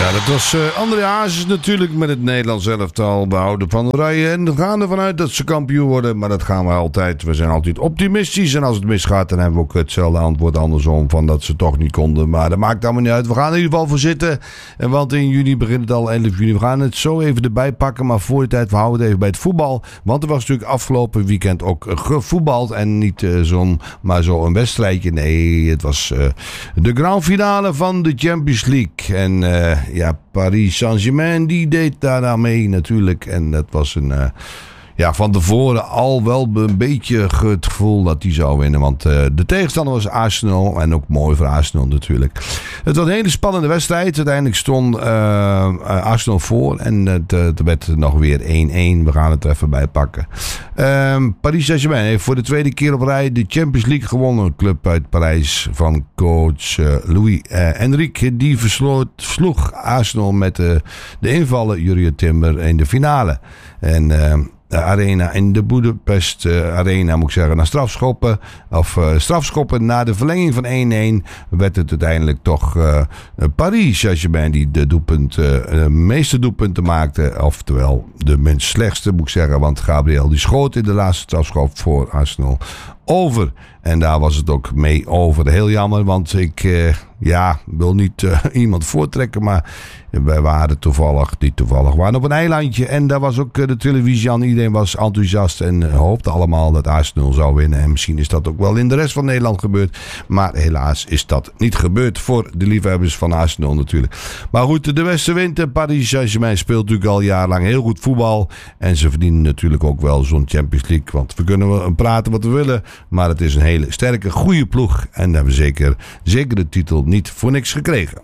Ja, dat was André Hazes natuurlijk met het Nederlands elftal. We houden van Oranje en we gaan ervan uit dat ze kampioen worden. Maar dat gaan we altijd. We zijn altijd optimistisch. En als het misgaat, dan hebben we ook hetzelfde antwoord andersom. Van dat ze toch niet konden. Maar dat maakt allemaal niet uit. We gaan er in ieder geval voor zitten. Want in juni begint het al, 11 juni. We gaan het zo even erbij pakken. Maar voor die tijd, we houden het even bij het voetbal. Want er was natuurlijk afgelopen weekend ook gevoetbald. En niet maar zo een wedstrijdje. Nee, het was de grand finale van de Champions League. En ja, Paris Saint-Germain die deed daar aan mee natuurlijk. En dat was van tevoren al wel een beetje het gevoel dat die zou winnen. Want de tegenstander was Arsenal. En ook mooi voor Arsenal natuurlijk. Het was een hele spannende wedstrijd. Uiteindelijk stond Arsenal voor. En het werd nog weer 1-1. We gaan het er even bij pakken. Paris Saint-Germain heeft voor de tweede keer op rij de Champions League gewonnen. Een club uit Parijs van coach Louis Enrique. Die versloeg Arsenal met de invaller Jurriën Timber in de finale. En de arena in de Budapest arena, moet ik zeggen, naar strafschoppen na de verlenging van 1-1 werd het uiteindelijk toch Paris Saint-Germain die de meeste doelpunten maakte, oftewel de minst slechtste, moet ik zeggen, want Gabriel die schoot in de laatste strafschop voor Arsenal over. En daar was het ook mee over. Heel jammer, want ik wil niet iemand voortrekken, maar wij waren waren op een eilandje. En daar was ook de televisie aan. Iedereen was enthousiast en hoopte allemaal dat Arsenal zou winnen. En misschien is dat ook wel in de rest van Nederland gebeurd. Maar helaas is dat niet gebeurd voor de liefhebbers van Arsenal natuurlijk. Maar goed, de beste wint. Paris Saint-Germain speelt natuurlijk al jarenlang heel goed voetbal. En ze verdienen natuurlijk ook wel zo'n Champions League. Want we kunnen praten wat we willen. Maar het is een hele sterke, goede ploeg. En daar hebben we zeker de titel niet voor niks gekregen.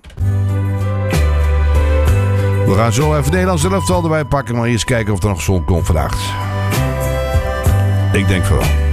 We gaan zo even Nederlands elftal erbij pakken. Maar eerst kijken of er nog zon komt vandaag. Ik denk wel.